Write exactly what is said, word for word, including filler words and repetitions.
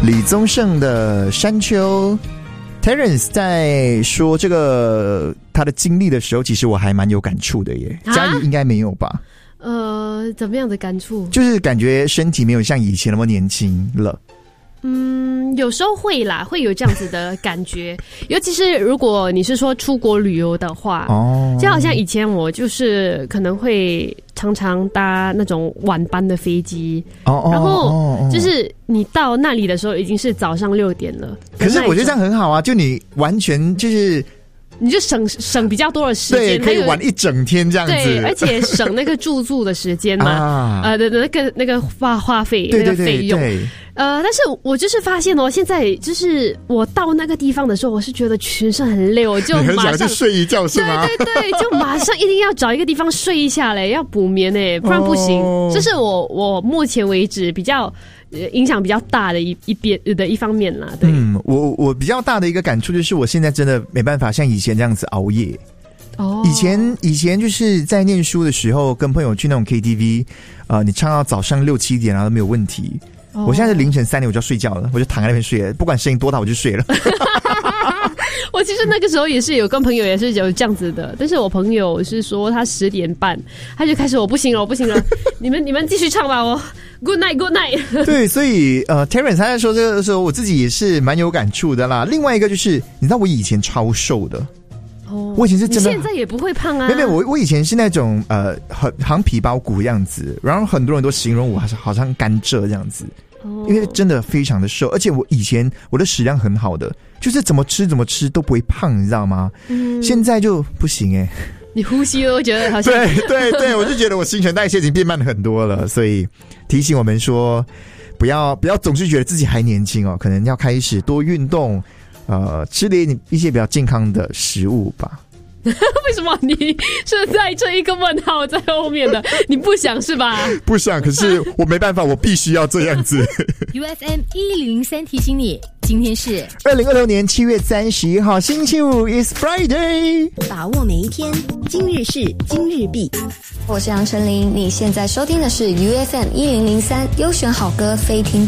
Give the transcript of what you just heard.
李宗盛的山丘。 Terence 在说这个他的经历的时候，其实我还蛮有感触的耶。嘉怡应该没有吧？ 呃，怎么样的感触？ 就是感觉身体没有像以前那么年轻了。 嗯，有时候会啦，会有这样子的感觉，尤其是如果你是说出国旅游的话，哦，就好像以前我就是可能会常常搭那种晚班的飞机，哦，然后就是你到那里的时候已经是早上六点了。 可是我觉得这样很好啊，就你完全就是。 你就省省比较多的时间， 对，可以玩一整天这样子， 对，而且省那个住宿的时间嘛，啊、呃的那个那个花花费那个费用，对对对呃，但是我就是发现哦，现在就是我到那个地方的时候，我是觉得全身很累，我就马上去睡一觉是吗？ 对对对，就马上一定要找一个地方睡一下嘞，要补眠嘞，不然不行。哦、这是我我目前为止比较。影响比较大的一一边的一方面啦，对。 嗯，我我比较大的一个感触就是，我现在真的没办法像以前这样子熬夜。哦，以前以前就是在念书的时候，跟朋友去那种 K T V， 呃，你唱到早上六七点啊都没有问题。哦、我现在是凌晨三点我就要睡觉了，我就躺在那边睡了，不管声音多大我就睡了。 我其实那个时候也是有跟朋友也是有这样子的，但是我朋友是说他十点半他就开始我不行了，我不行了，你们你们继续唱吧，我 Good night Good night。 对，所以呃 Terence 他在说这个的时候，我自己也是蛮有感触的啦。另外一个就是，你知道我以前超瘦的。哦，我以前是真的， 你现在也不会胖啊？ 没有没有，我我以前是那种呃，很好像皮包骨样子，然后很多人都形容我好像好像甘蔗这样子。因为真的非常的瘦，而且我以前我的食量很好的，就是怎么吃怎么吃都不会胖，你知道吗？嗯，现在就不行哎、欸。 你呼吸都觉得好像对对对，我就觉得我新陈代谢已经变慢了很多了，所以提醒我们说，不要不要总是觉得自己还年轻哦，可能要开始多运动，呃，吃点一些比较健康的食物吧。 为什么你是在这一个问号在后面的？你不想是吧？ 不想，可是我没办法，我必须要这样子。 U F M 一零零三提醒你，今天是二零二六年七月三十一号，星期五 is Friday， 把握每一天，今日事今日毕。 我是杨丞琳，你现在收听的是 U F M 一零零三优选好歌非听。